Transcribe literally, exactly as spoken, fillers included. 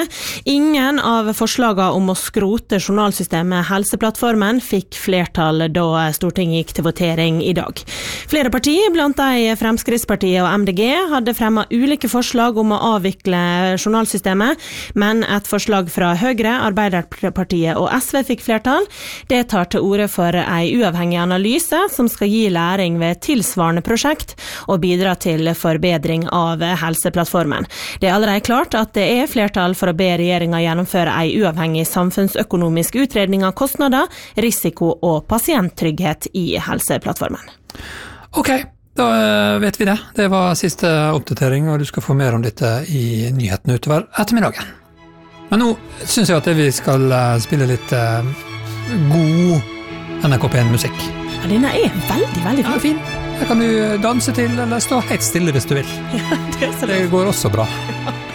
Ingen av forslagene om å skrote journalsystemet Helseplattformen fikk flertall da Stortinget gikk til votering i dag. Flere partier, blant de Fremskrittspartiet og M D G, hadde fremmet ulike forslag om å avvikle journalsystemet, men et forslag fra Høyre, Arbeiderpartiet og S V fikk flertall. Det tar til orde for en uavhengig analyse som skal gi læring ved tilsvarende prosjekt og bidra til forbedring av Helseplattformen. Det er allerede klart at det er flertall for å be regjeringen gjennomføre en uavhengig samfunnsøkonomisk utredning av kostnader, risiko og pasienttrygghet i Helseplattformen. Ok, da vet vi det. Det var siste oppdatering, og du skal få mer om dette i nyhetene utover ettermiddagen. Men nå synes jeg at vi skal spille litt uh, god N R K P en-musikk. Ja, denne er veldig, veldig fin. Ja, fin. Her kan du danse til, eller stå helt stille hvis du vil. Ja, det, er så det går også bra. Ja.